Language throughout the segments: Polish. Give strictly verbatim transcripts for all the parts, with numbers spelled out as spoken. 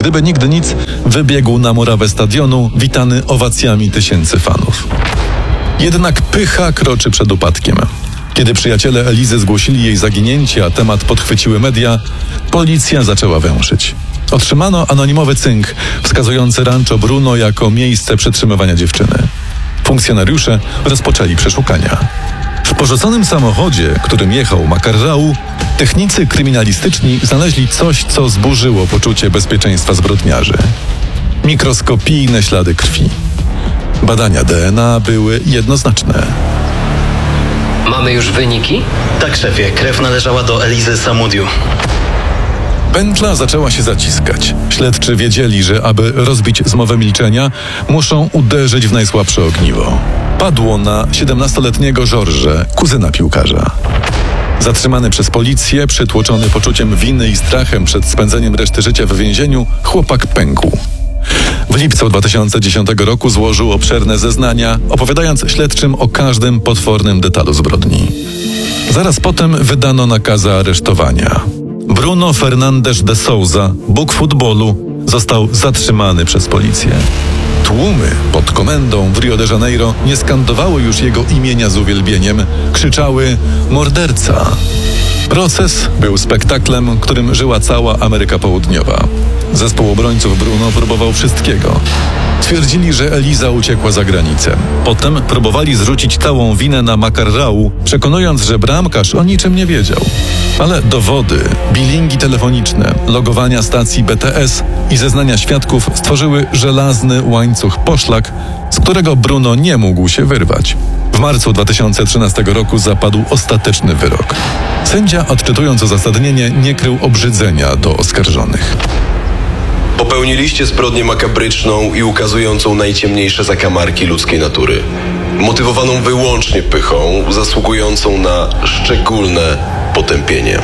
gdyby nigdy nic, wybiegł na murawę stadionu, witany owacjami tysięcy fanów. Jednak pycha kroczy przed upadkiem. Kiedy przyjaciele Elizy zgłosili jej zaginięcie, a temat podchwyciły media, policja zaczęła węszyć. Otrzymano anonimowy cynk wskazujący Rancho Bruno jako miejsce przetrzymywania dziewczyny. Funkcjonariusze rozpoczęli przeszukania. W porzuconym samochodzie, którym jechał Makarrału, technicy kryminalistyczni znaleźli coś, co zburzyło poczucie bezpieczeństwa zbrodniarzy. Mikroskopijne ślady krwi. Badania D N A były jednoznaczne. Mamy już wyniki? Tak, szefie. Krew należała do Elizy Samudiu. Pętla zaczęła się zaciskać. Śledczy wiedzieli, że aby rozbić zmowę milczenia, muszą uderzyć w najsłabsze ogniwo. Padło na siedemnastoletniego George, kuzyna piłkarza. Zatrzymany przez policję, przytłoczony poczuciem winy i strachem przed spędzeniem reszty życia w więzieniu, chłopak pękł. W lipcu dwa tysiące dziesiątego roku złożył obszerne zeznania, opowiadając śledczym o każdym potwornym detalu zbrodni. Zaraz potem wydano nakazy aresztowania. Bruno Fernandes de Souza, Bóg futbolu, został zatrzymany przez policję. Tłumy pod komendą w Rio de Janeiro nie skandowały już jego imienia z uwielbieniem, krzyczały morderca. Proces był spektaklem, którym żyła cała Ameryka Południowa. Zespół obrońców Bruno próbował wszystkiego. Twierdzili, że Eliza uciekła za granicę. Potem próbowali zrzucić całą winę na Makarrału, przekonując, że bramkarz o niczym nie wiedział. Ale dowody, bilingi telefoniczne, logowania stacji B T S i zeznania świadków stworzyły żelazny łańcuch poszlak, z którego Bruno nie mógł się wyrwać. W marcu dwa tysiące trzynastego roku zapadł ostateczny wyrok. Sędzia, odczytując uzasadnienie, nie krył obrzydzenia do oskarżonych. Popełniliście zbrodnię makabryczną i ukazującą najciemniejsze zakamarki ludzkiej natury. Motywowaną wyłącznie pychą, zasługującą na szczególne potępienie.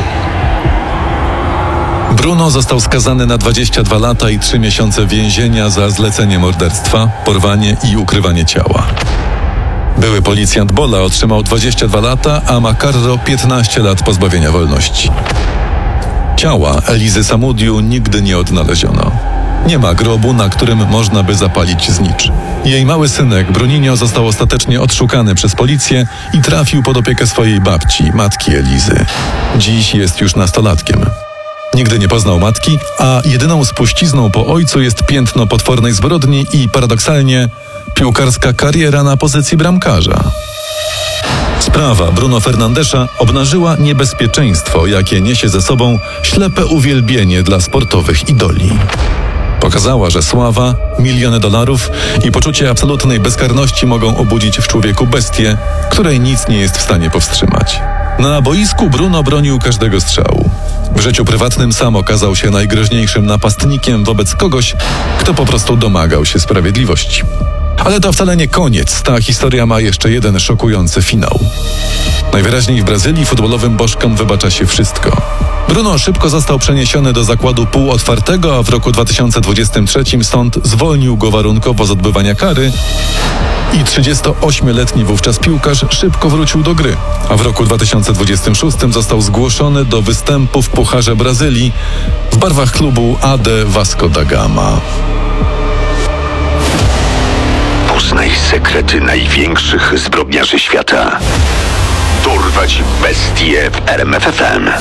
Bruno został skazany na dwadzieścia dwa lata i trzy miesiące więzienia za zlecenie morderstwa, porwanie i ukrywanie ciała. Były policjant Bola otrzymał dwadzieścia dwa lata, a Makarro piętnaście lat pozbawienia wolności. Ciała Elizy Samudiu nigdy nie odnaleziono. Nie ma grobu, na którym można by zapalić znicz. Jej mały synek Bruninho został ostatecznie odszukany przez policję i trafił pod opiekę swojej babci, matki Elizy. Dziś jest już nastolatkiem. Nigdy nie poznał matki, a jedyną spuścizną po ojcu jest piętno potwornej zbrodni i paradoksalnie piłkarska kariera na pozycji bramkarza. Sprawa Bruno Fernandesza obnażyła niebezpieczeństwo, jakie niesie ze sobą ślepe uwielbienie dla sportowych idoli. Pokazała, że sława, miliony dolarów i poczucie absolutnej bezkarności mogą obudzić w człowieku bestię, której nic nie jest w stanie powstrzymać. Na boisku Bruno bronił każdego strzału. W życiu prywatnym sam okazał się najgroźniejszym napastnikiem wobec kogoś, kto po prostu domagał się sprawiedliwości. Ale to wcale nie koniec. Ta historia ma jeszcze jeden szokujący finał. Najwyraźniej w Brazylii futbolowym bożkom wybacza się wszystko. Bruno szybko został przeniesiony do zakładu półotwartego, a w roku dwa tysiące dwudziestym trzecim sąd zwolnił go warunkowo z odbywania kary i trzydziestoośmioletni wówczas piłkarz szybko wrócił do gry, a w roku dwa tysiące dwudziestym szóstym został zgłoszony do występu w Pucharze Brazylii w barwach klubu A D Vasco da Gama. Poznaj sekrety największych zbrodniarzy świata. Dorwać bestie w R M F F M.